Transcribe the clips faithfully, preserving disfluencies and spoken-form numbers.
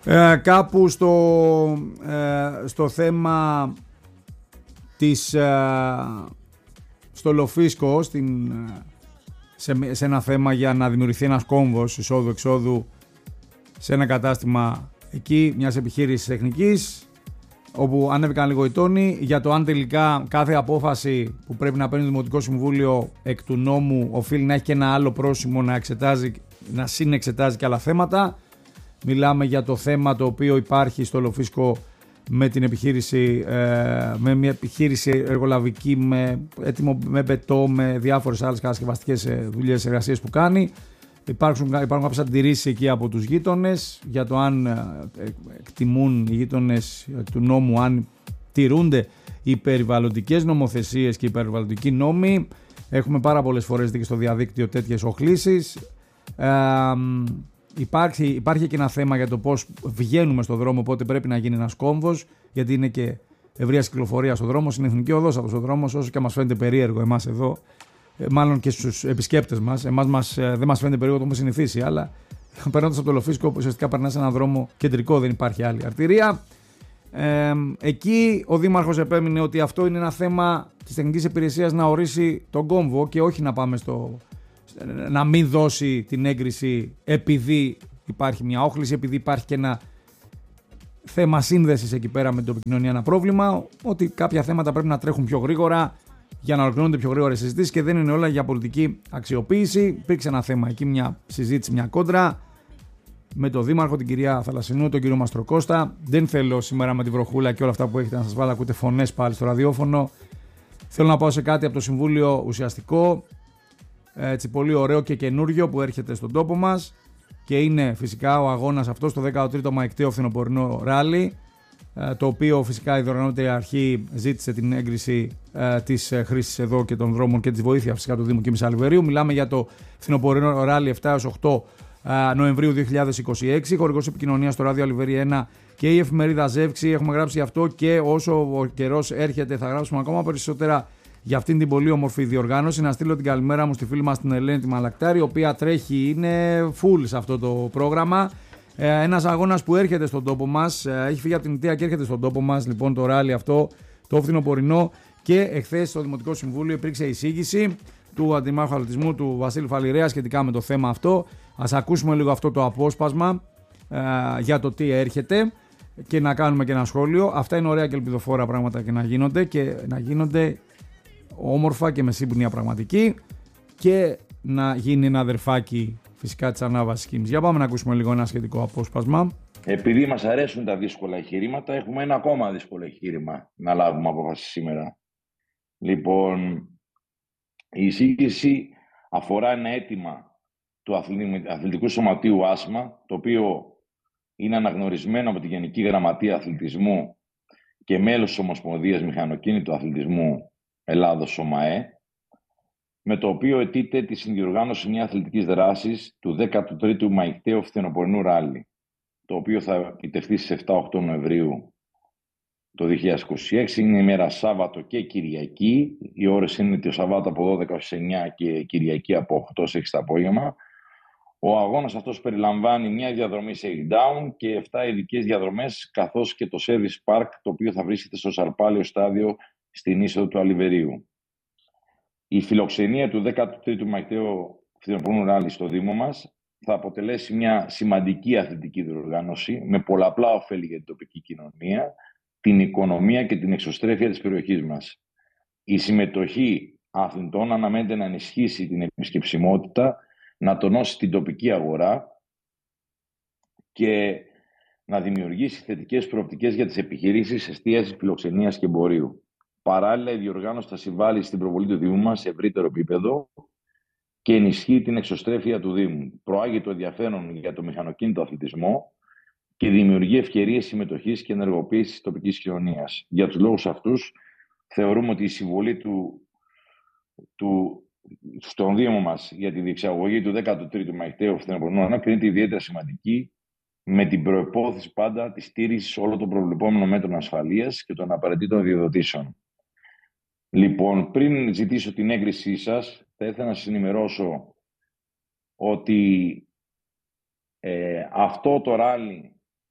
Ε, κάπου στο, ε, στο θέμα της, ε, στο Λοφίσκο, στην, σε, σε ένα θέμα για να δημιουργηθεί ένας κόμβος εισόδου-εξόδου σε ένα κατάστημα εκεί, μιας επιχείρησης τεχνικής, όπου ανέβηκαν λίγο οι τόνοι για το αν τελικά κάθε απόφαση που πρέπει να παίρνει το Δημοτικό Συμβούλιο εκ του νόμου οφείλει να έχει και ένα άλλο πρόσημο να εξετάζει, να συνεξετάζει και άλλα θέματα. Μιλάμε για το θέμα το οποίο υπάρχει στο Λοφίσκο με την επιχείρηση, ε, με μια επιχείρηση εργολαβική με, έτοιμο, με μπετό, με διάφορες άλλες κατασκευαστικές δουλειές, εργασίες που κάνει. Υπάρχουν, υπάρχουν κάποιες αντιρρήσεις εκεί από τους γείτονες για το αν ε, εκτιμούν οι γείτονες του νόμου, αν τηρούνται οι περιβαλλοντικές νομοθεσίες και οι περιβαλλοντικοί νόμοι. Έχουμε πάρα πολλές φορές δει και στο διαδίκτυο τέτοιες οχλήσεις. Ε, Υπάρχει, υπάρχει και ένα θέμα για το πώς βγαίνουμε στον δρόμο, οπότε πρέπει να γίνει ένας κόμβος, γιατί είναι και ευρεία κυκλοφορία στον δρόμο. Είναι εθνική οδός αυτός ο δρόμος, όσο και μας φαίνεται περίεργο εμάς εδώ, μάλλον και στους επισκέπτες μας. Εμάς μας, δεν μας φαίνεται περίεργο, το έχουμε συνηθίσει, αλλά περνώντας από το Λοφίσκο, ουσιαστικά περνάς έναν δρόμο κεντρικό, δεν υπάρχει άλλη αρτηρία. Ε, εκεί ο Δήμαρχος επέμεινε ότι αυτό είναι ένα θέμα της τεχνικής υπηρεσίας να ορίσει τον κόμβο και όχι να πάμε στο. Να μην δώσει την έγκριση επειδή υπάρχει μια όχληση, επειδή υπάρχει και ένα θέμα σύνδεσης εκεί πέρα με την επικοινωνία, ένα πρόβλημα, ότι κάποια θέματα πρέπει να τρέχουν πιο γρήγορα για να ολοκληρώνονται πιο γρήγορα οι συζητήσεις και δεν είναι όλα για πολιτική αξιοποίηση. Υπήρξε ένα θέμα εκεί, μια συζήτηση, μια κόντρα με τον Δήμαρχο, την κυρία Θαλασσινού, τον κύριο Μαστροκώστα. Δεν θέλω σήμερα με τη βροχούλα και όλα αυτά που έχετε να σας βάλω, ακούτε φωνές πάλι στο ραδιόφωνο. Θέλω να πάω σε κάτι από το Συμβούλιο ουσιαστικό. Έτσι, πολύ ωραίο και καινούριο που έρχεται στον τόπο μας και είναι φυσικά ο αγώνας αυτός, το δέκατο τρίτο Μαϊκταίο Φθινοπορεινό Ράλι, το οποίο φυσικά η διοργανώτρια αρχή ζήτησε την έγκριση ε, της χρήσης εδώ και των δρόμων και της βοήθειας φυσικά του Δήμου Κίμης Αλβερίου. Μιλάμε για το Φθινοπορεινό Ράλι επτά έως οκτώ Νοεμβρίου δύο χιλιάδες είκοσι έξι, χορηγός επικοινωνίας στο Ράδιο Αλβερία ένα και η εφημερίδα Ζεύξη. Έχουμε γράψει γι' αυτό και όσο ο καιρός έρχεται θα γράψουμε ακόμα περισσότερα για αυτήν την πολύ όμορφη διοργάνωση. Να στείλω την καλημέρα μου στη φίλη μας την Ελένη τη Μαλακτάρη, η οποία τρέχει, είναι full σε αυτό το πρόγραμμα. Ε, ένας αγώνας που έρχεται στον τόπο μας, ε, έχει φύγει από την Ιτία και έρχεται στον τόπο μας, λοιπόν, το ράλι αυτό, το φθινοπορεινό. Και εχθές στο Δημοτικό Συμβούλιο υπήρξε εισήγηση του Αντιμάρχου Αθλητισμού, του Βασίλη Φαλιρέα, σχετικά με το θέμα αυτό. Ας ακούσουμε λίγο αυτό το απόσπασμα ε, για το τι έρχεται και να κάνουμε και ένα σχόλιο. Αυτά είναι ωραία και ελπιδοφόρα πράγματα και να γίνονται και να γίνονται όμορφα και με σύμπνοια πραγματική και να γίνει ένα αδερφάκι φυσικά της ανάβασης Κίμης. Για πάμε να ακούσουμε λίγο ένα σχετικό απόσπασμα. Επειδή μας αρέσουν τα δύσκολα εγχειρήματα, έχουμε ένα ακόμα δύσκολο εγχείρημα να λάβουμε απόφαση σήμερα. Λοιπόν, η εισήγηση αφορά ένα αίτημα του Αθλητικού Σωματείου Άσμα, το οποίο είναι αναγνωρισμένο από τη Γενική Γραμματεία Αθλητισμού και μέλος της Ομοσπονδίας Μηχανοκίνητου Αθλητισμού Ελλάδος ΟΜΑΕ, με το οποίο αιτείται τη συνδιοργάνωση μια αθλητικής δράσης του δέκατου τρίτου Μαϊκταίου Φθινοπορεινού Ράλι, το οποίο θα επιτευχθεί στις επτά οκτώ Νοεμβρίου το δύο χιλιάδες είκοσι έξι. Είναι ημέρα Σάββατο και Κυριακή. Οι ώρες είναι το Σαββάτο από δώδεκα έως εννιά και Κυριακή από οκτώ έως έξι το απόγευμα. Ο αγώνας αυτός περιλαμβάνει μια διαδρομή shakedown και επτά ειδικές διαδρομές, καθώς και το service park, το οποίο θα βρίσκεται στο Σαρπάλαιο στάδιο στην είσοδο του Αλιβερίου. Η φιλοξενία του δέκατου τρίτου Μαϊκταίου Φθινοπορεινού Ράλι στο Δήμο μας θα αποτελέσει μια σημαντική αθλητική διοργάνωση με πολλαπλά ωφέλη για την τοπική κοινωνία, την οικονομία και την εξωστρέφεια της περιοχής μας. Η συμμετοχή αθλητών αναμένεται να ενισχύσει την επισκεψιμότητα, να τονώσει την τοπική αγορά και να δημιουργήσει θετικές προοπτικές για τις επιχειρήσεις εστίασης, φιλοξενίας και εμπορίου. Παράλληλα, η διοργάνωση θα συμβάλλει στην προβολή του Δήμου μας σε ευρύτερο επίπεδο και ενισχύει την εξωστρέφεια του Δήμου. Προάγει το ενδιαφέρον για το μηχανοκίνητο αθλητισμό και δημιουργεί ευκαιρίες συμμετοχής και ενεργοποίησης της τοπικής κοινωνίας. Για τους λόγους αυτούς, θεωρούμε ότι η συμβολή του, του, στον Δήμο μας για τη διεξαγωγή του δέκατου τρίτου Μαϊκταίου Φθινοπορεινού Ράλι κρίνεται ιδιαίτερα σημαντική, με την προϋπόθεση πάντα της στήριξης όλων των προβλεπόμενων μέτρων ασφαλείας και των απαραίτητων διοδοτήσεων. Λοιπόν, πριν ζητήσω την έγκρισή σας, θα ήθελα να σας ενημερώσω ότι ε, αυτό το ράλι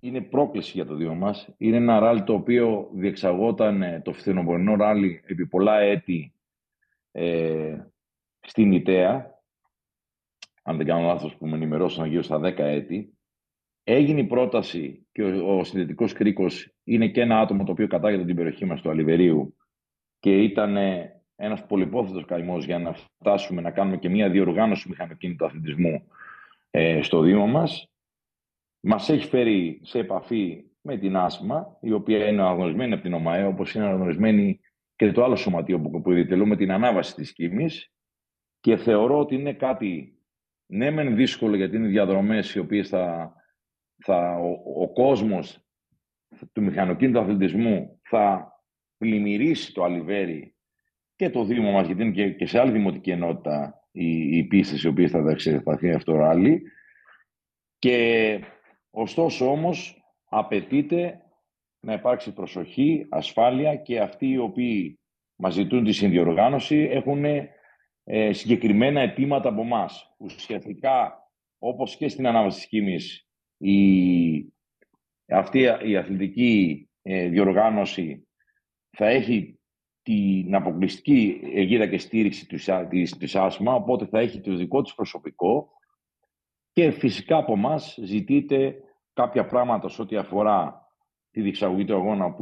είναι πρόκληση για το Δήμο μας. Είναι ένα ράλι το οποίο διεξαγόταν το φθινοπορεινό ράλι επί πολλά έτη ε, στην Ιταία. Αν δεν κάνω λάθος που με ενημερώσαν γύρω στα δέκα έτη. Έγινε η πρόταση και ο, ο συνδετικός κρίκος είναι και ένα άτομο το οποίο κατάγεται την περιοχή μας του Αλιβερίου και ήταν ένας πολυπόθετος καημός για να φτάσουμε να κάνουμε και μια διοργάνωση μηχανοκίνητου αθλητισμού ε, στο Δήμο μας. Μας έχει φέρει σε επαφή με την άσμα, η οποία είναι αναγνωρισμένη από την ΟΜΑΕ, όπως είναι αναγνωρισμένη και το άλλο σωματείο που, που διτελούμε την ανάβαση της Κίμης, και θεωρώ ότι είναι κάτι ναι μεν δύσκολο, γιατί είναι διαδρομές οι οποίες θα, θα, ο, ο κόσμος του μηχανοκίνητου αθλητισμού θα πλημμυρίσει το Αλιβέρι και το Δήμο μας, γιατί είναι και, και σε άλλη δημοτική ενότητα οι, οι πίστες οι οποίες θα εξεταθεί αυτό το ράλι. Και ωστόσο όμως απαιτείται να υπάρξει προσοχή, ασφάλεια, και αυτοί οι οποίοι μας ζητούν τη συνδιοργάνωση έχουν ε, συγκεκριμένα αιτήματα από εμάς. Ουσιαστικά, όπως και στην ανάβαση της Κίμης, η, αυτή η αθλητική ε, διοργάνωση θα έχει την αποκλειστική αιγίδα και στήριξη της, της, της άσμα, οπότε θα έχει το δικό της προσωπικό, και φυσικά από εμάς ζητείτε κάποια πράγματα σε ό,τι αφορά τη διεξαγωγή του αγώνα